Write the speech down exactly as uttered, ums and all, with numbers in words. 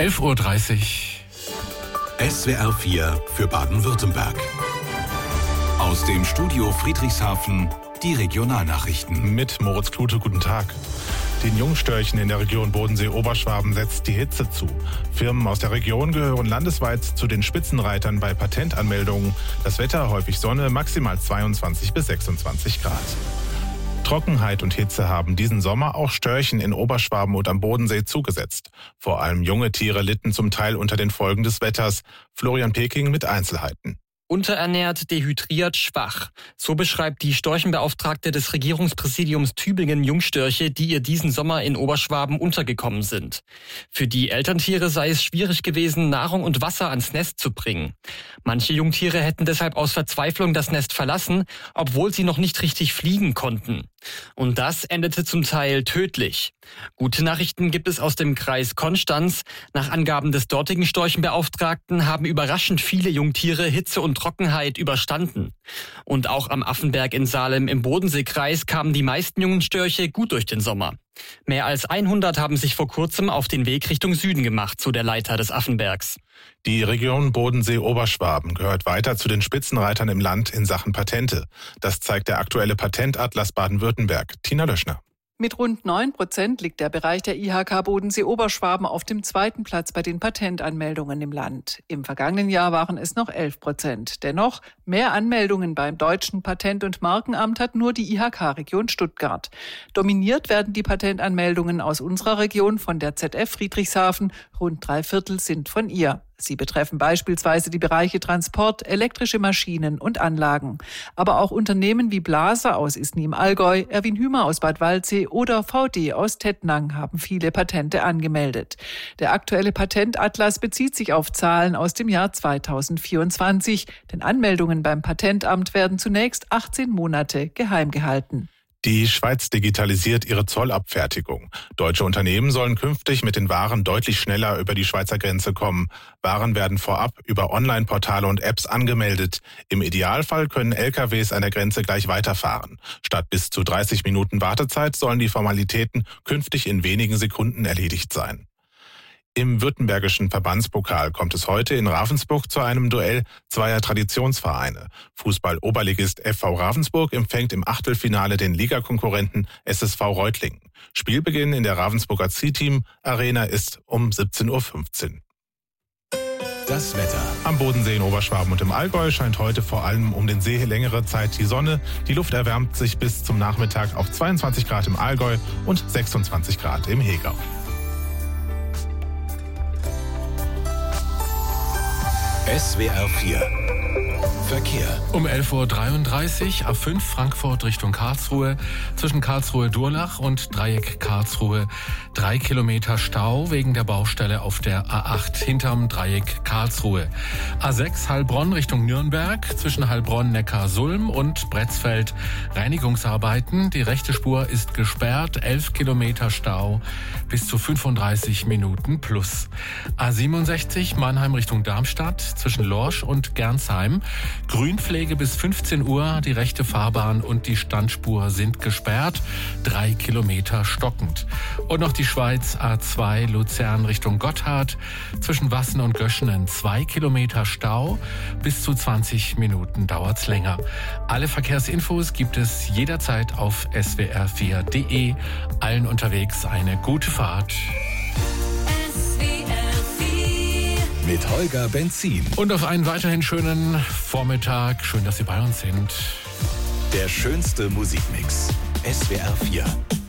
elf Uhr dreißig. S W R vier für Baden-Württemberg. Aus dem Studio Friedrichshafen die Regionalnachrichten. Mit Moritz Klute, guten Tag. Den Jungstörchen in der Region Bodensee-Oberschwaben setzt die Hitze zu. Firmen aus der Region gehören landesweit zu den Spitzenreitern bei Patentanmeldungen. Das Wetter häufig Sonne, maximal zweiundzwanzig bis sechsundzwanzig Grad. Trockenheit und Hitze haben diesen Sommer auch Störchen in Oberschwaben und am Bodensee zugesetzt. Vor allem junge Tiere litten zum Teil unter den Folgen des Wetters. Florian Peking mit Einzelheiten. Unterernährt, dehydriert, schwach. So beschreibt die Storchenbeauftragte des Regierungspräsidiums Tübingen Jungstörche, die ihr diesen Sommer in Oberschwaben untergekommen sind. Für die Elterntiere sei es schwierig gewesen, Nahrung und Wasser ans Nest zu bringen. Manche Jungtiere hätten deshalb aus Verzweiflung das Nest verlassen, obwohl sie noch nicht richtig fliegen konnten. Und das endete zum Teil tödlich. Gute Nachrichten gibt es aus dem Kreis Konstanz. Nach Angaben des dortigen Storchenbeauftragten haben überraschend viele Jungtiere Hitze und Trockenheit überstanden. Und auch am Affenberg in Salem im Bodenseekreis kamen die meisten jungen Störche gut durch den Sommer. Mehr als hundert haben sich vor kurzem auf den Weg Richtung Süden gemacht, so der Leiter des Affenbergs. Die Region Bodensee-Oberschwaben gehört weiter zu den Spitzenreitern im Land in Sachen Patente. Das zeigt der aktuelle Patentatlas Baden-Württemberg. Tina Löschner. Mit rund neun Prozent liegt der Bereich der I H K Bodensee-Oberschwaben auf dem zweiten Platz bei den Patentanmeldungen im Land. Im vergangenen Jahr waren es noch elf Prozent. Dennoch, mehr Anmeldungen beim Deutschen Patent- und Markenamt hat nur die I H K-Region Stuttgart. Dominiert werden die Patentanmeldungen aus unserer Region von der Z F Friedrichshafen. Rund drei Viertel sind von ihr. Sie betreffen beispielsweise die Bereiche Transport, elektrische Maschinen und Anlagen. Aber auch Unternehmen wie Blaser aus Isny im Allgäu, Erwin Hümer aus Bad Waldsee oder V D aus Tettnang haben viele Patente angemeldet. Der aktuelle Patentatlas bezieht sich auf Zahlen aus dem Jahr zweitausendvierundzwanzig. Denn Anmeldungen beim Patentamt werden zunächst achtzehn Monate geheim gehalten. Die Schweiz digitalisiert ihre Zollabfertigung. Deutsche Unternehmen sollen künftig mit den Waren deutlich schneller über die Schweizer Grenze kommen. Waren werden vorab über Online-Portale und Apps angemeldet. Im Idealfall können L K Ws an der Grenze gleich weiterfahren. Statt bis zu dreißig Minuten Wartezeit sollen die Formalitäten künftig in wenigen Sekunden erledigt sein. Im württembergischen Verbandspokal kommt es heute in Ravensburg zu einem Duell zweier Traditionsvereine. Fußball-Oberligist F V Ravensburg empfängt im Achtelfinale den Ligakonkurrenten S S V Reutlingen. Spielbeginn in der Ravensburger C-Team Arena ist um siebzehn Uhr fünfzehn. Das Wetter. Am Bodensee in Oberschwaben und im Allgäu scheint heute vor allem um den See längere Zeit die Sonne. Die Luft erwärmt sich bis zum Nachmittag auf zweiundzwanzig Grad im Allgäu und sechsundzwanzig Grad im Hegau. S W R vier Verkehr. Um elf Uhr dreiunddreißig, A fünf Frankfurt Richtung Karlsruhe. Zwischen Karlsruhe-Durlach und Dreieck Karlsruhe. Drei Kilometer Stau wegen der Baustelle auf der A acht hinterm Dreieck Karlsruhe. A sechs Heilbronn Richtung Nürnberg. Zwischen Heilbronn, Neckarsulm und Bretzfeld Reinigungsarbeiten. Die rechte Spur ist gesperrt. Elf Kilometer Stau bis zu fünfunddreißig Minuten plus. A siebenundsechzig Mannheim Richtung Darmstadt. Zwischen Lorsch und Gernsheim. Grünpflege bis fünfzehn Uhr, die rechte Fahrbahn und die Standspur sind gesperrt, drei Kilometer stockend. Und noch die Schweiz A zwei Luzern Richtung Gotthard, zwischen Wassen und Göschenen zwei Kilometer Stau, bis zu zwanzig Minuten dauert's länger. Alle Verkehrsinfos gibt es jederzeit auf s w r vier punkt d e. Allen unterwegs eine gute Fahrt. Mit Holger Benzin. Und auf einen weiterhin schönen Vormittag. Schön, dass Sie bei uns sind. Der schönste Musikmix. S W R vier.